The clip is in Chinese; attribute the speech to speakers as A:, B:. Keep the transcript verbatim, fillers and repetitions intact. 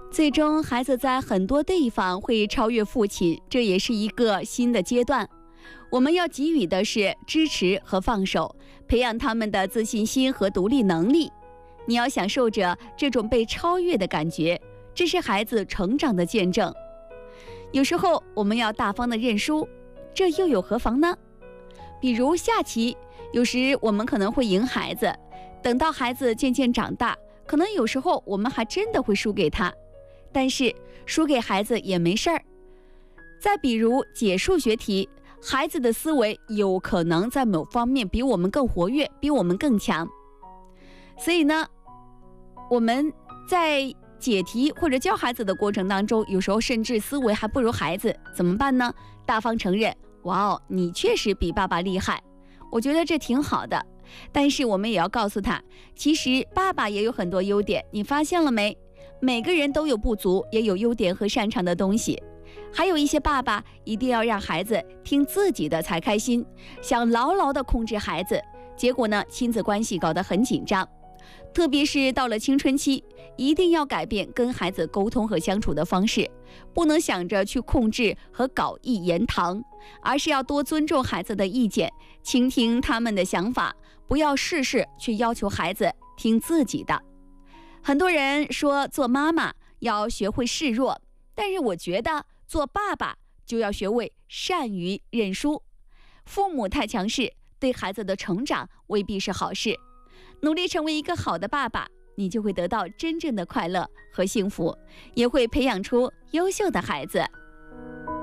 A: 最终，孩子在很多地方会超越父亲，这也是一个新的阶段。我们要给予的是支持和放手，培养他们的自信心和独立能力。你要享受着这种被超越的感觉，这是孩子成长的见证。有时候我们要大方地认输，这又有何妨呢？比如下棋，有时我们可能会赢孩子，等到孩子渐渐长大，可能有时候我们还真的会输给他，但是输给孩子也没事儿。再比如解数学题，孩子的思维有可能在某方面比我们更活跃，比我们更强。所以呢，我们在解题或者教孩子的过程当中，有时候甚至思维还不如孩子，怎么办呢？大方承认，哇哦，你确实比爸爸厉害，我觉得这挺好的。但是我们也要告诉他，其实爸爸也有很多优点，你发现了没？每个人都有不足，也有优点和擅长的东西。还有一些爸爸一定要让孩子听自己的才开心，想牢牢地控制孩子，结果呢，亲子关系搞得很紧张。特别是到了青春期，一定要改变跟孩子沟通和相处的方式，不能想着去控制和搞一言堂，而是要多尊重孩子的意见，倾听他们的想法，不要事事去要求孩子听自己的。很多人说做妈妈要学会示弱，但是我觉得做爸爸就要学会善于认输。父母太强势，对孩子的成长未必是好事。努力成为一个好的爸爸，你就会得到真正的快乐和幸福，也会培养出优秀的孩子。